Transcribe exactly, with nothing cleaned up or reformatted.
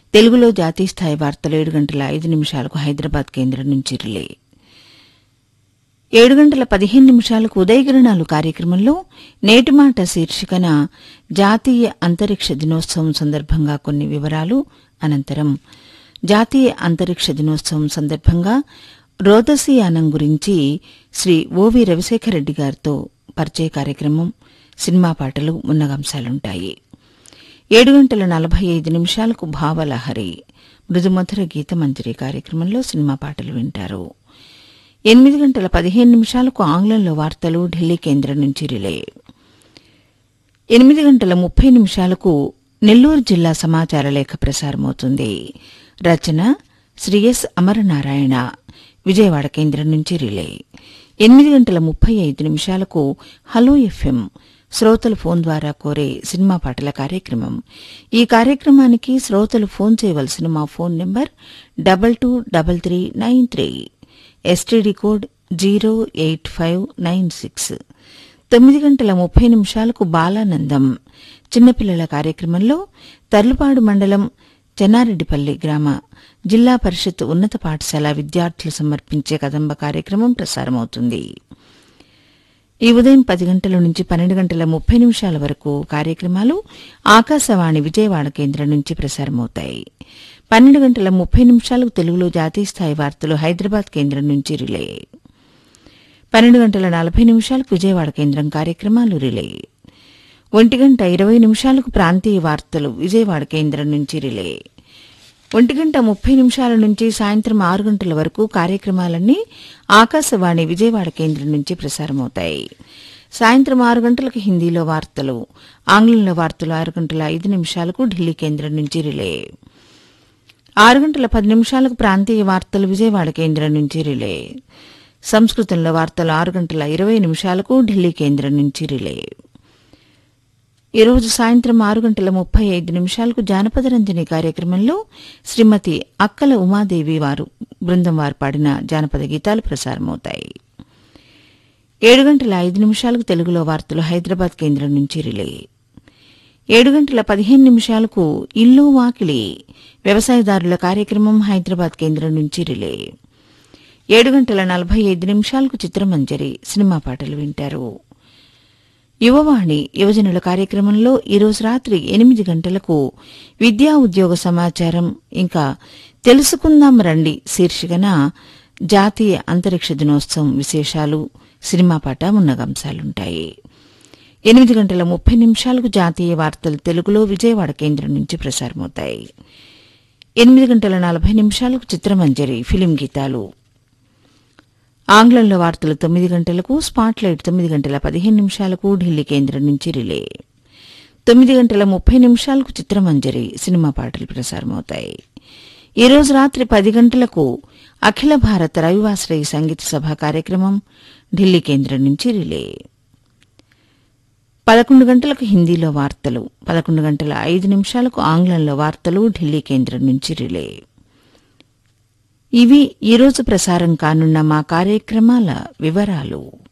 తెలుగులో జాతీయ స్థాయి వార్తలు ఏడు గంటల ఐదు నిమిషాలకు హైదరాబాద్ కేంద్రం నుంచి రిలే. ఏడు గంటల పదిహేను నిమిషాలకు ఉదయకిరణాలు కార్యక్రమంలో నేటి మాట శీర్షికన జాతీయ అంతరిక్ష దినోత్సవం సందర్భంగా కొన్ని వివరాలు, అనంతరం జాతీయ అంతరిక్ష దినోత్సవం సందర్భంగా రోదసీయానం గురించి శ్రీ ఓవి రవిశేఖర్ రెడ్డి గారితో పరిచయ కార్యక్రమం, సినిమా పాటలు మున్నగంశాలుంటాయి. ఏడు గంటల నలభై ఐదు నిమిషాలకు భావలహరి మృదుమధుర గీతమంజరి కార్యక్రమంలో సినిమా పాటలు వింటారు. ఎనిమిది గంటల పదిహేను నిమిషాలకు ఆంగ్లంలో వార్తలు ఢిల్లీ కేంద్రం నుంచి రిలే. ఎనిమిది గంటల ముప్పై నిమిషాలకు నెల్లూరు జిల్లా సమాచార లేఖ ప్రసారమవుతుంది. రచన శ్రీ ఎస్ అమరనారాయణ, విజయవాడ కేంద్రం నుంచి రిలే. ఎనిమిది గంటల ముప్పై ఐదు నిమిషాలకు హలో ఎఫ్ఎం శ్రోతలు ఫోన్ ద్వారా కోరే సినిమా పాటల కార్యక్రమం. ఈ కార్యక్రమానికి శ్రోతలు ఫోన్ చేయవలసిన మా phone number double two double three nine three, STD code zero eight five nine six. తొమ్మిది గంటల ముప్పై నిమిషాలకు బాలానందం చిన్నపిల్లల కార్యక్రమంలో తర్లుపాడు మండలం చెన్నారెడ్డిపల్లి గ్రామ జిల్లా పరిషత్ ఉన్నత పాఠశాల విద్యార్థులు సమర్పించే కదంబ కార్యక్రమం ప్రసారమవుతుంది. ఈ ఉదయం పది గంటల నుంచి పన్నెండు గంటల ముప్పై నిమిషాల వరకు కార్యక్రమాలు ఆకాశవాణి విజయవాడ కేంద్రం నుంచి ప్రసారమవుతాయి. పన్నెండు గంటల ముప్పై నిమిషాలకు తెలుగులో జాతీయ స్థాయి వార్తలు హైదరాబాద్ కేంద్రం నుంచి రిలే. పన్నెండు గంటల నలభై నిమిషాలకు విజయవాడ కేంద్రం కార్యక్రమాలు రిలే. ఒంటి గంట ఇరవై నిమిషాలకు ప్రాంతీయ వార్తలు విజయవాడ కేంద్రం నుంచి రిలే. ఒంటి గంట ముప్పై నిమిషాల నుంచి సాయంత్రం ఆరు గంటల వరకు కార్యక్రమాలన్నీ ఆకాశవాణి విజయవాడ కేంద్రం నుంచి ప్రసారమవుతాయి. సాయంత్రం ఆరు గంటలకు హిందీలో వార్తలు, ఆంగ్లంలో వార్తలు ఆరు గంటల ఐదు నిమిషాలకు ఢిల్లీ కేంద్రం నుంచి రిలే. ఆరు గంటల పది నిమిషాలకు ప్రాంతీయ వార్తలు విజయవాడ కేంద్రం నుంచి రిలే. సంస్కృతంలో వార్తలు ఆరు గంటల ఇరవై నిమిషాలకు ఢిల్లీ కేంద్రం నుంచి రిలే. ఈరోజు సాయంత్రం ఆరు గంటల ముప్పై ఐదు నిమిషాలకు జానపద రంజని కార్యక్రమంలో శ్రీమతి అక్కల ఉమాదేవి వారు బృందం వారు పాడిన జానపద గీతాలు ప్రసారమవుతాయి. ఏడు గంటల ఐదు నిమిషాలకు తెలుగులో వార్తలు హైదరాబాద్ కేంద్రం నుంచి రిలే. ఏడు గంటల పదిహేను నిమిషాలకు ఇల్లు వాకిలి వ్యవసాయదారుల కార్యక్రమం హైదరాబాద్ కేంద్రం నుంచి రిలే. ఏడు గంటల నలభై ఐదు నిమిషాలకు చిత్రమంజరి సినిమా పాటలు వింటారు. యువవాణి యువజనుల కార్యక్రమంలో ఈరోజు రాత్రి ఎనిమిది గంటలకు విద్యా ఉద్యోగ సమాచారం, ఇంకా తెలుసుకుందాం రండి శీర్షికన జాతీయ అంతరిక్ష దినోత్సవం విశేషాలు, సినిమా పాట మున్నగంశాలుంటాయి. ఎనిమిది గంటల ముప్పై నిమిషాలకు జాతీయ వార్తలు తెలుగులో విజయవాడ కేంద్రం నుంచి ప్రసారమవుతాయి. ఎనిమిది గంటల నలభై నిమిషాలకు చిత్రమంజరి ఫిలిం గీతాలు. ఆంగ్లంలో వార్తలు తొమ్మిది గంటలకు, స్పాట్లైట్ తొమ్మిది గంటల పదిహేను నిమిషాలకు ఢిల్లీ కేంద్రం నుంచి రిలే. తొమ్మిది గంటల ముప్పై నిమిషాలకు చిత్రమంజరి సినిమా పాటలు ప్రసారమవుతాయి. ఈరోజు రాత్రి పది గంటలకు అఖిల భారత రవివాసరయ్య సంగీత సభ కార్యక్రమం ఢిల్లీ కేంద్రం నుంచి రిలే. పదకొండు గంటలకు హిందీలో వార్తలు, పదకొండు గంటల ఐదు నిమిషాలకు ఆంగ్లంలో వార్తలు ఢిల్లీ కేంద్రం నుంచి రిలే. ఇవి ఈరోజు ప్రసారం కానున్న మా కార్యక్రమాల వివరాలు.